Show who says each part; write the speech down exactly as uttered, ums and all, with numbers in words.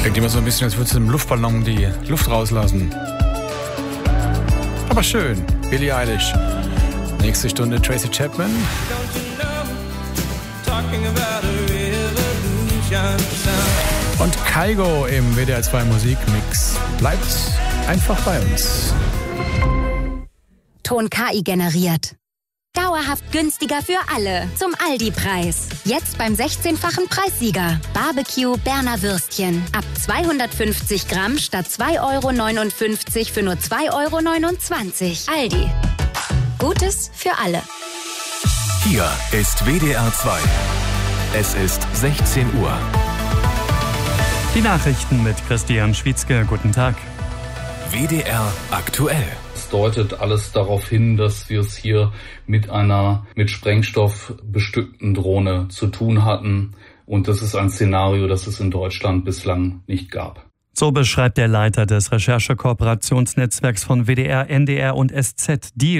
Speaker 1: Klingt immer so ein bisschen, als würdest du im Luftballon die Luft rauslassen. Aber schön. Billie Eilish. Nächste Stunde Tracy Chapman. Und Kygo im W D R zwei Musikmix. Bleibt einfach bei uns.
Speaker 2: Ton K I generiert. Dauerhaft günstiger für alle. Zum Aldi-Preis. Jetzt beim sechzehnfachen Preissieger. Barbecue Berner Würstchen. Ab zweihundertfünfzig Gramm statt zwei Euro neunundfünfzig für nur zwei Euro neunundzwanzig. Aldi. Gutes für alle.
Speaker 3: Hier ist W D R zwei. Es ist sechzehn Uhr.
Speaker 4: Die Nachrichten mit Christian Schwietzke. Guten Tag.
Speaker 3: W D R aktuell.
Speaker 5: Es deutet alles darauf hin, dass wir es hier mit einer mit Sprengstoff bestückten Drohne zu tun hatten. Und das ist ein Szenario, das es in Deutschland bislang nicht gab.
Speaker 4: So beschreibt der Leiter des Recherche-Kooperationsnetzwerks von W D R, N D R und S Z die